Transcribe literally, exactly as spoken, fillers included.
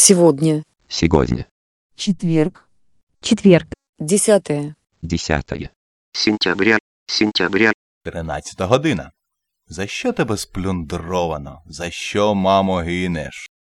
Сегодня. Сегодня. Четверг. Четверг. Десятое. Десятое. Сентября. Сентября. Тринадцята година. За що тебе сплюндровано? За що, мамо, гинеш?